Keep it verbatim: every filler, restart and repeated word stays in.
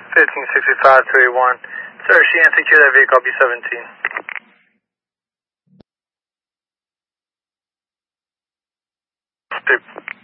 fifteen sixty-five, three one. Sir, Sheehan, secure that vehicle, B seventeen. Stay